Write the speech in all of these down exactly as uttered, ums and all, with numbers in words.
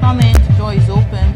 Come in, the door is open.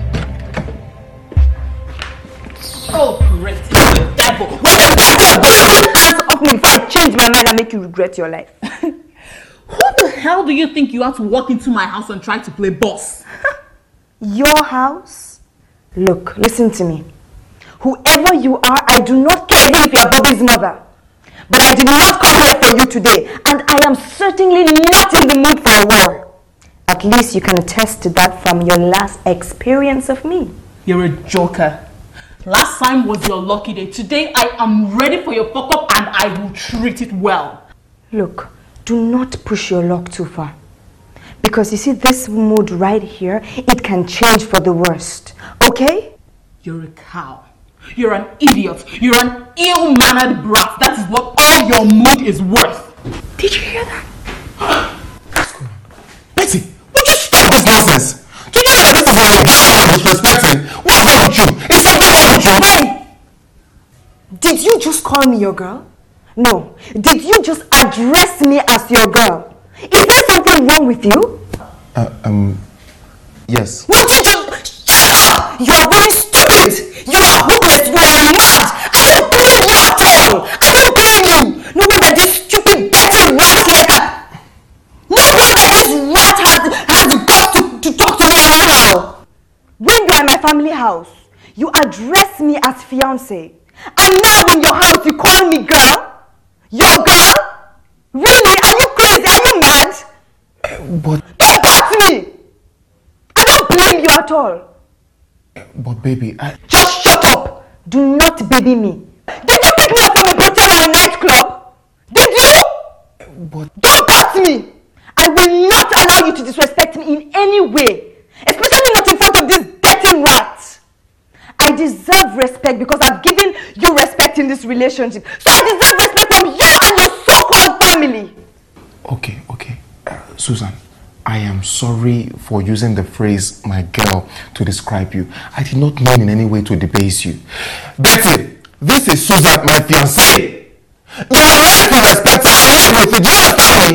Oh, great, the devil! Hands off me before I change my mind and make you regret your life. Who the hell do you think you are to walk into my house and try to play boss? Your house? Look, listen to me. Whoever you are, I do not care even if you are Bobby's mother. But I did not come here for you today, and I am certainly not in the mood for a war. At least you can attest to that from your last experience of me. You're a joker. Last time was your lucky day. Today I am ready for your fuck up and I will treat it well. Look, do not push your luck too far. Because you see this mood right here, it can change for the worst. Okay? You're a cow. You're an idiot. You're an ill-mannered brat. That is what all your mood is worth. Did you hear that? Betty, would you stop this nonsense? Do you know that this is an embarrassment and disrespecting? What's wrong with you? Is something wrong with you? Hey! Did you just call me your girl? No. Did you just address me as your girl? Is there something wrong with you? Uh, um, yes. Won't you just shut up? You are very stupid. You are hopeless. You are mad. I don't blame you at all. I don't blame you. No wonder this stupid dirty rat like that. No wonder this rat has, has the guts to, to talk to me anyhow. When you are in my family house, you address me as fiancé. And now in your house you call me girl? Your girl? Really? Are you crazy? Are you mad? Uh, but... Don't bat me! I don't blame you at all. Uh, but baby, I... Just shut up! Do not baby me. Did you pick me up from a hotel or a nightclub? Did you? Uh, but... Don't bat me! I will not allow you to disrespect me in any way. Especially not in front of this dirty rat. I deserve respect because I've given you respect in this relationship. So I deserve respect from you and your so-called family. Okay, okay. Uh, Susan, I am sorry for using the phrase my girl to describe you. I did not mean in any way to debase you. Betty, this is Susan, my fiancée. You are right to respect her and live with you. Do you understand me?